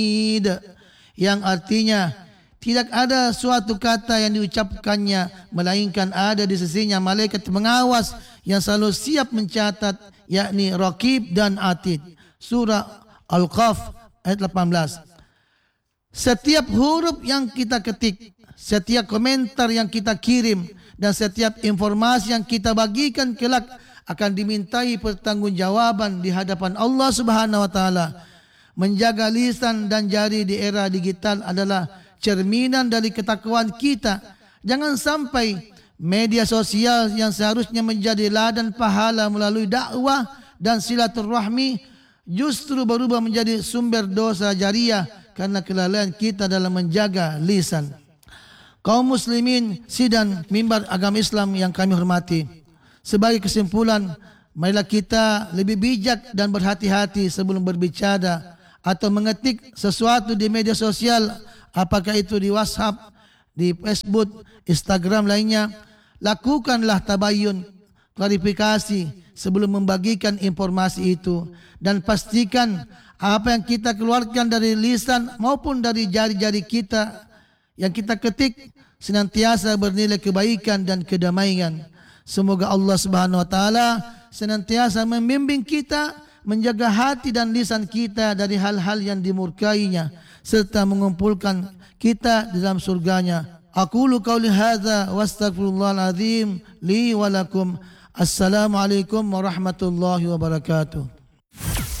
yang artinya tidak ada suatu kata yang diucapkannya melainkan ada di sisinya malaikat pengawas yang selalu siap mencatat, yakni Raqib dan Atid. Surah Al-Qaf ayat 18. Setiap huruf yang kita ketik, setiap komentar yang kita kirim, dan setiap informasi yang kita bagikan kelak akan dimintai pertanggungjawaban di hadapan Allah Subhanahu wa taala. Menjaga lisan dan jari di era digital adalah cerminan dari ketakwaan kita. Jangan sampai media sosial yang seharusnya menjadi ladang pahala melalui dakwah dan silaturahmi justru berubah menjadi sumber dosa jariah karena kelalaian kita dalam menjaga lisan. Kaum muslimin sidang mimbar agama Islam yang kami hormati, sebagai kesimpulan, marilah kita lebih bijak dan berhati-hati sebelum berbicara atau mengetik sesuatu di media sosial, apakah itu di WhatsApp, di Facebook, Instagram lainnya. Lakukanlah tabayun, klarifikasi sebelum membagikan informasi itu, dan pastikan apa yang kita keluarkan dari lisan maupun dari jari-jari kita yang kita ketik senantiasa bernilai kebaikan dan kedamaian. Semoga Allah Subhanahu wa taala senantiasa membimbing kita menjaga hati dan lisan kita dari hal-hal yang dimurkainya, serta mengumpulkan kita di dalam surganya. Aqulu qauli hadza wa astaghfirullahal azim li wa lakum. Assalamualaikum warahmatullahi wabarakatuh.